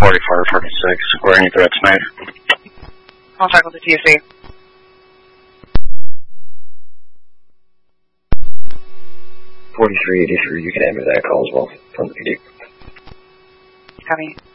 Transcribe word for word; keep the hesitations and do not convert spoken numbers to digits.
forty-four forty-six, were any threats made? I'll check with the T C. forty-three eighty-three, you can enter that call as well from the P D. Copy.